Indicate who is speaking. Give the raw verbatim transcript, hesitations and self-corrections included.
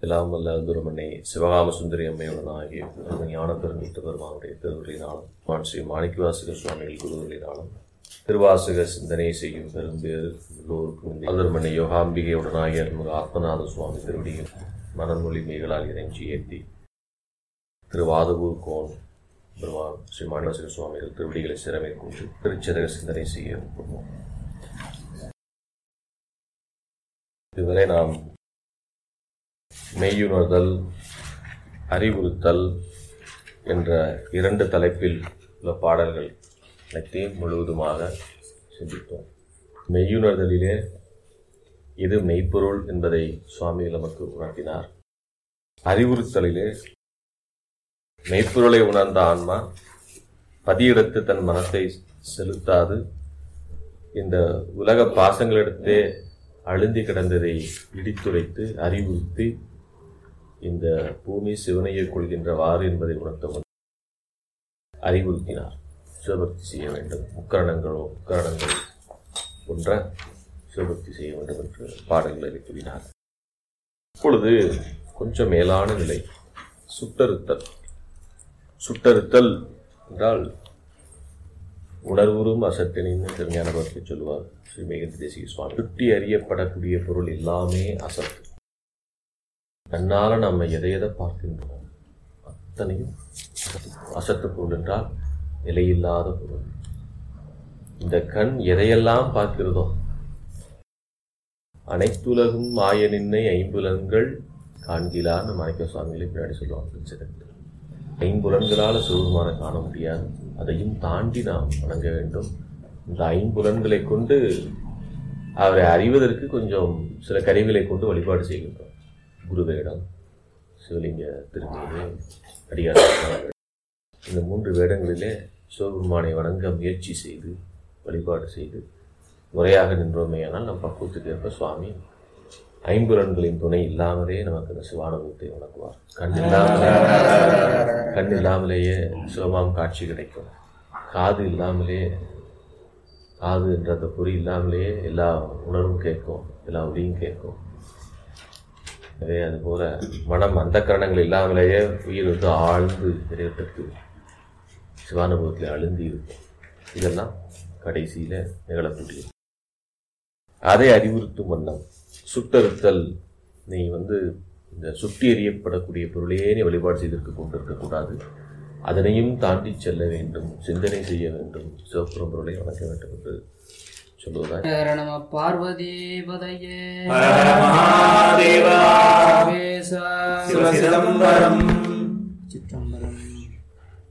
Speaker 1: எல்லாம் வல்ல அந்துரமனை சிவகாம சுந்தரி அம்மையுடனாகிய ஞான பெருமித்த பெருமானுடைய திருவுரையினாலும் மான் ஸ்ரீ மாணிக்கவாசக சுவாமிகள் குருவுரையினாலும் திருவாசக சிந்தனை செய்யும் பெரும்பேறு எல்லோருக்கும் அந்துரமனை யோகாம்பிகையுடனாகிய அருள்மிகு ஆத்மநாத சுவாமி திருவடியில் மனமொழி மேகலால் இறைஞ்சி ஏற்றி திருவாதவூர் கோன் பெருமான் ஸ்ரீ மாணிக்கவாசக சுவாமிகள் திருவடிகளை சிறமேற்கொண்டு திருச்சதக சிந்தனை செய்ய விரும்புவோம். இதுவரை நாம் மெய்யுணர்தல், அறிவுறுத்தல் என்ற இரண்டு தலைப்பில் உள்ள பாடல்கள் அனைத்தையும் முழுவதுமாக சிந்தித்தோம். மெய்யுணர்தலிலே இது மெய்ப்பொருள் என்பதை சுவாமி நமக்கு உணர்த்தினார். அறிவுறுத்தலிலே மெய்ப்பொருளை உணர்ந்த ஆன்மா பதியிடத்து தன் மனத்தை செலுத்தாது இந்த உலக பாசங்களிடத்தே அழுந்தி கிடந்ததை இடித்துரைத்து அறிவுறுத்தி இந்த பூமி சிவனையை கொள்கின்றவாறு என்பதை உணர்த்தவன் அறிவுறுத்தினார். சிவபக்தி செய்ய வேண்டும், முக்கரணங்களோ முக்கரணங்கள் போன்ற சிவபக்தி செய்ய வேண்டும் என்று பாடல்களை கூறினார். இப்பொழுது கொஞ்சம் மேலான நிலை சுட்டறுத்தல். சுட்டறுத்தல் என்றால் உணர்வுறும் அசட்டினின்னு திருஞான பக்தி சொல்லுவார் ஸ்ரீ மேகந்தி தேசிக சுவாமி. சுட்டி அறியப்படக்கூடிய பொருள் எல்லாமே அசத்து. கண்ணால நம்ம எதை எதை பார்க்கின்றோம் அத்தனையும் அசத்து பொருள் என்றால் நிலையில்லாத பொருள். இந்த கண் எதையெல்லாம் பார்க்கிறதோ அனைத்துலகும் மாய நின்னை ஐம்புலன்கள் காண்கிலான்னு மாணிக்க சுவாமிகளை பின்னாடி சொல்லுவாங்க. ஐம்புலன்களால் சிவபெருமான காண முடியாது, அதையும் தாண்டி நாம் வணங்க வேண்டும். இந்த ஐம்புலன்களை கொண்டு அவரை அறிவதற்கு கொஞ்சம் சில கருவிகளை கொண்டு வழிபாடு செய்கின்றோம். குருவேடம், சிவலிங்க திருமேனி, அடியார், இந்த மூன்று வேடங்களிலே சிவபெருமானை வணங்க முயற்சி செய்து வழிபாடு செய்து முறையாக நின்றோமேயானால் நம் பக்குவத்துக்கு ஏற்ப சுவாமி ஐம்புலன்களின் துணை இல்லாமலே நமக்கு அந்த சிவானுபவத்தை வணங்குவார். கண் இல்லாமலே கண் இல்லாமலேயே சிவமாம் காட்சி கிடைக்கும். காது இல்லாமலே காது என்ற அந்த பொறி இல்லாமலேயே எல்லா உணர்வும் கேட்கும், எல்லா ஒளியும் கேட்கும். எனவே அதுபோல மனம் அந்த கரணங்கள் இல்லாமலேயே உயிர் வந்து ஆழ்ந்து இறைவத்துக்கு சிவானுபவத்தில் அழுந்தி இருக்கும். இதெல்லாம் கடைசியில் நிகழக்கூடியது. அதை அறிவுறுத்தும் வண்ணம் சுட்டறுத்தல். நீ வந்து இந்த சுட்டி எறியப்படக்கூடிய பொருளையே நீ வழிபாடு செய்திருக்க கொண்டிருக்கக்கூடாது, அதனையும் தாண்டி செல்ல வேண்டும், சிந்தனை செய்ய வேண்டும், சிவபுரம் பொருளை வணங்க வேண்டும் என்று சொல்லுவதாய்.
Speaker 2: நம பார்வதி பதையே
Speaker 3: சிதம்பரம்